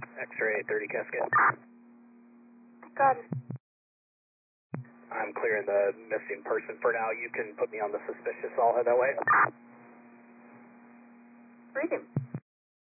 X-ray 30 Cascade. Got it. I'm clearing the missing person for now. You can put me on the suspicious. I'll head that way. Read him.